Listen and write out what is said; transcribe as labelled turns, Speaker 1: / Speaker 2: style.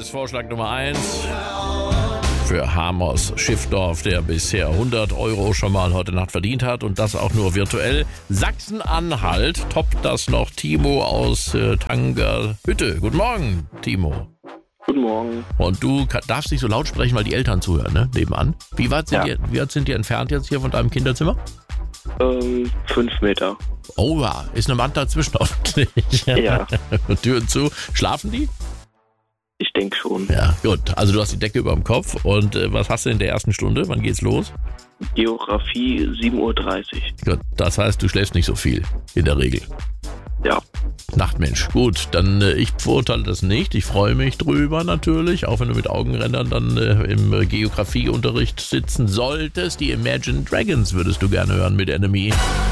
Speaker 1: Tagesvorschlag Nummer 1 für Hamos Schiffdorf, der bisher 100 € schon mal heute Nacht verdient hat und das auch nur virtuell. Sachsen-Anhalt toppt das noch Timo aus Tangerhütte. Guten Morgen, Timo.
Speaker 2: Guten Morgen.
Speaker 1: Und du darfst nicht so laut sprechen, weil die Eltern zuhören, ne? Nebenan. Wie weit sind die entfernt jetzt hier von deinem Kinderzimmer?
Speaker 2: 5 Meter.
Speaker 1: Oh ja, ist eine Wand dazwischen hoffentlich.
Speaker 2: Ja.
Speaker 1: Türen zu. Schlafen die?
Speaker 2: Ich denke schon.
Speaker 1: Ja, gut. Also du hast die Decke über dem Kopf. Und was hast du in der ersten Stunde? Wann geht's los?
Speaker 2: Geografie 7:30 Uhr.
Speaker 1: Gut, das heißt, du schläfst nicht so viel in der Regel.
Speaker 2: Ja.
Speaker 1: Nachtmensch. Gut, dann ich verurteile das nicht. Ich freue mich drüber natürlich, auch wenn du mit Augenrändern dann im Geografieunterricht sitzen solltest. Die Imagine Dragons würdest du gerne hören mit Enemy.